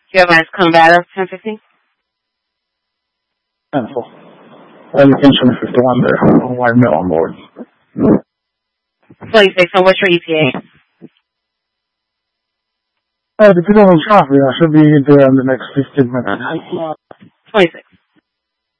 you have last come back 10:15? Cancel. Instrument 51 there. Wide mill on board. 26, and what's your ETA? Depending on traffic, I should be there in the next 15 minutes. 26.